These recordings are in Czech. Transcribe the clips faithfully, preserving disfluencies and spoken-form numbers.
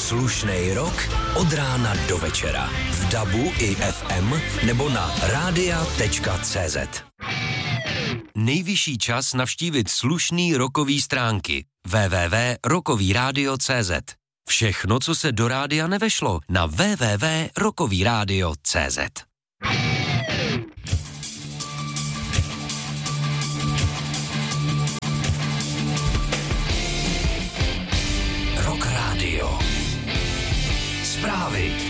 Slušnej rok od rána do večera. V dabu i ef em nebo na rádia tečka cé zet. Nejvyšší čas navštívit slušný rokový stránky. w w w tečka rokový rádio tečka cé zet. Všechno, co se do rádia nevešlo, na w w w tečka rokový rádio tečka cé zet. Rock Radio. Zprávy.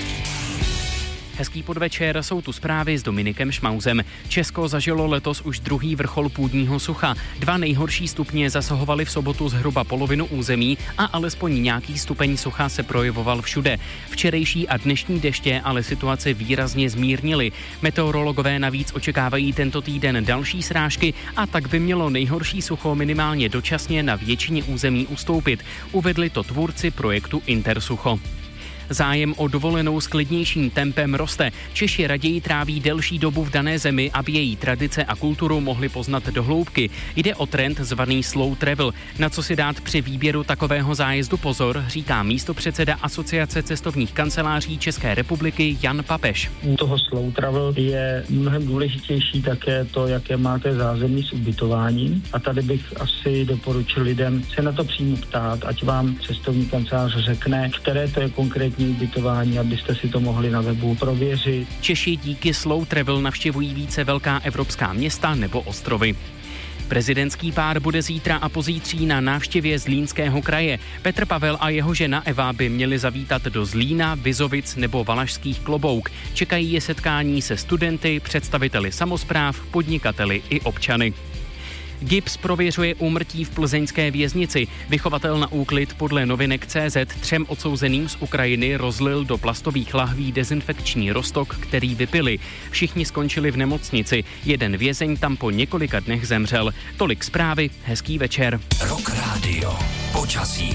Hezký podvečer, jsou tu zprávy s Dominikem Šmauzem. Česko zažilo letos už druhý vrchol půdního sucha. Dva nejhorší stupně zasahovaly v sobotu zhruba polovinu území a alespoň nějaký stupeň sucha se projevoval všude. Včerejší a dnešní deště ale situaci výrazně zmírnily. Meteorologové navíc očekávají tento týden další srážky a tak by mělo nejhorší sucho minimálně dočasně na většině území ustoupit. Uvedli to tvůrci projektu Intersucho. Zájem o dovolenou s klidnějším tempem roste. Češi raději tráví delší dobu v dané zemi, aby její tradice a kulturu mohli poznat do hloubky. Jde o trend zvaný slow travel. Na co si dát při výběru takového zájezdu pozor, říká místopředseda Asociace cestovních kanceláří České republiky Jan Papež. U toho slow travel je mnohem důležitější také to, jaké máte zázemí s ubytováním. A tady bych asi doporučil lidem se na to přímo ptát, ať vám cestovní kancelář řekne, které to je konkrétní ubytování, abyste si to mohli na webu prověřit. Češi díky slow travel navštěvují více velká evropská města nebo ostrovy. Prezidentský pár bude zítra a pozítří na návštěvě Zlínského kraje. Petr Pavel a jeho žena Eva by měli zavítat do Zlína, Vizovic nebo Valašských Klobouk. Čekají je setkání se studenty, představiteli samospráv, podnikateli i občany. GIBS prověřuje úmrtí v plzeňské věznici. Vychovatel na úklid podle novinek tečka cé zet třem odsouzeným z Ukrajiny rozlil do plastových lahví dezinfekční roztok, který vypili. Všichni skončili v nemocnici. Jeden vězeň tam po několika dnech zemřel. Tolik zprávy, hezký večer. Rock Radio. Počasí.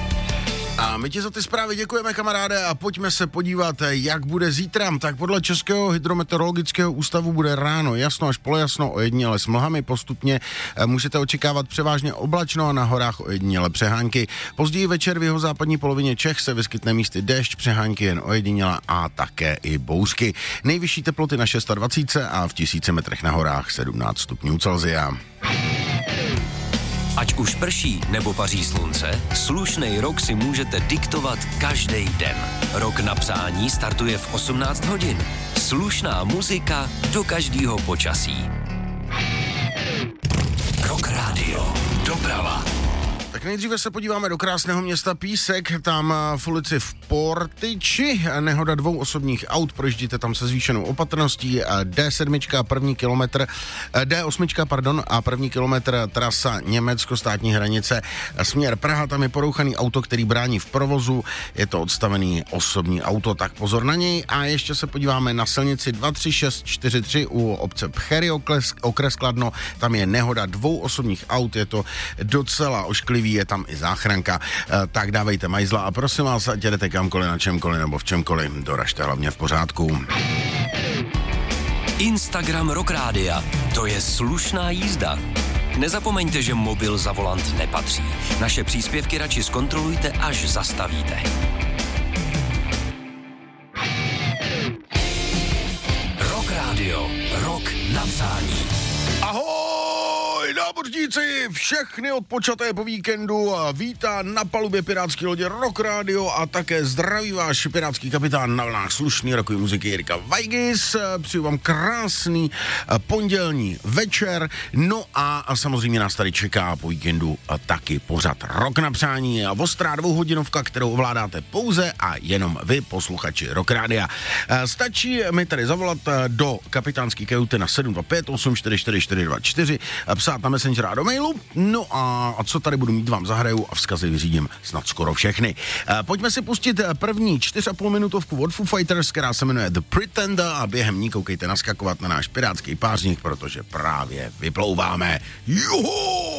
A my ti za ty zprávy děkujeme, kamaráde, a pojďme se podívat, jak bude zítra. Tak podle Českého hydrometeorologického ústavu bude ráno jasno až polojasno, ojediněle s mlhami. Postupně můžete očekávat převážně oblačno a na horách ojediněle přehánky. Později večer v jeho západní polovině Čech se vyskytne místy déšť, přehánky jen ojediněle a také i bouřky. Nejvyšší teploty na dvacet šest a v tisíci metrech na horách sedmnáct stupňů Celsia. Ať už prší nebo paří slunce, slušnej rok si můžete diktovat každý den. Rok na přání startuje v osmnáct hodin. Slušná muzika do každého počasí. Rock Radio. Doprava. Tak nejdříve se podíváme do krásného města Písek, tam v ulici v Portyči, nehoda dvou osobních aut, projíždíte tam se zvýšenou opatrností, dé sedm první kilometr, dé osm pardon, a první kilometr trasa Německo, státní hranice, směr Praha, tam je porouchaný auto, který brání v provozu, je to odstavený osobní auto, tak pozor na něj. A ještě se podíváme na silnici dva tři šest čtyři tři u obce Pchery, okres, okres Kladno, tam je nehoda dvou osobních aut, je to docela ošklivý, je tam i záchranka, e, tak dávejte majzla a prosím vás, ať jdete kamkoliv, na čemkoliv nebo v čemkoliv, doražte hlavně v pořádku. Instagram Rock Rádia, to je slušná jízda. Nezapomeňte, že mobil za volant nepatří. Naše příspěvky radši zkontrolujte, až zastavíte. Rock Radio, rok na přání. Ahoj, námořníci, všechny odpočaté po víkendu vítá na palubě pirátské lodě Rock Radio a také zdraví váš pirátský kapitán na vlnách slušný rokový muziky Jirka Vajgis. Přeju vám krásný pondělní večer, no a samozřejmě nás tady čeká po víkendu taky pořad Rock na přání a ostrá dvouhodinovka, kterou ovládáte pouze a jenom vy, posluchači Rock Rádia. Stačí mi tady zavolat do kapitánský kajuty na sedm dva pět osm čtyři čtyři čtyři dva čtyři, psát na Messenger a do mailu, no a, a co tady budu mít, vám zahraju a vzkazy vyřídím snad skoro všechny. E, pojďme si pustit první čtyři a půl minutovku od Foo Fighters, která se jmenuje The Pretender a během ní koukejte naskakovat na náš pirátský pářník, protože právě vyplouváme. Juhu!